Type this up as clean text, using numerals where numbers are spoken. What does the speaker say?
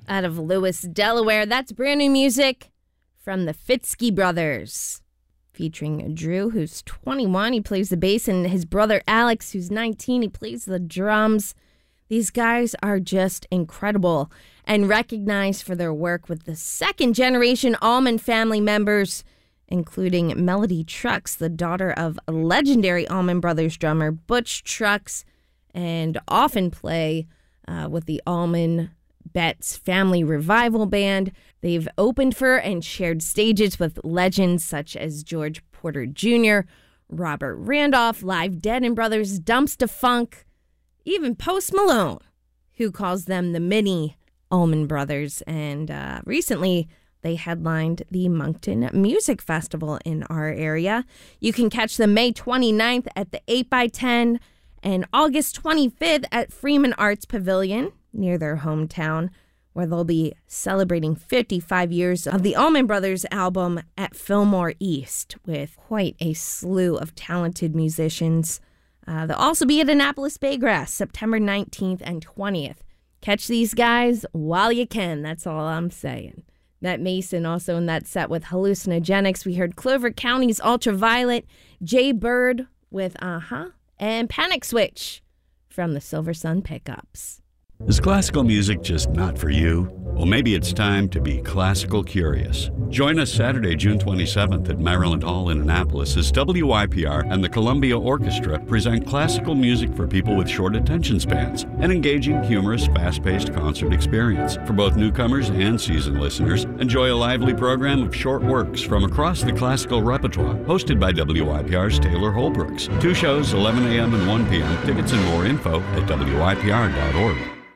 out of Lewis, Delaware. That's brand new music from the Fitzky Brothers, featuring Drew, who's 21. He plays the bass, and his brother Alex, who's 19. He plays the drums. These guys are just incredible and recognized for their work with the second-generation Allman family members, including Melody Trucks, the daughter of legendary Allman Brothers drummer Butch Trucks, and often play with the Allman Betts Family Revival Band. They've opened for and shared stages with legends such as George Porter Jr., Robert Randolph, Live Dead and Brothers, Dumpsta Funk, even Post Malone, who calls them the mini Allman Brothers. And recently, they headlined the Moncton Music Festival in our area. You can catch them May 29th at the 8x10 and August 25th at Freeman Arts Pavilion near their hometown, where they'll be celebrating 55 years of the Allman Brothers album at Fillmore East with quite a slew of talented musicians. They'll also be at Annapolis Baygrass September 19th and 20th. Catch these guys while you can. That's all I'm saying. Matt Mason also in that set with Hallucinogenics. We heard Clover County's Ultraviolet, Jay Bird with and Panic Switch from the Silver Sun Pickups. Is classical music just not for you? Well, maybe it's time to be classical curious. Join us Saturday, June 27th at Maryland Hall in Annapolis as WYPR and the Columbia Orchestra present classical music for people with short attention spans, an engaging, humorous, fast-paced concert experience. For both newcomers and seasoned listeners, enjoy a lively program of short works from across the classical repertoire, hosted by WYPR's Taylor Holbrooks. 2 shows, 11 a.m. and 1 p.m. Tickets and more info at WYPR.org.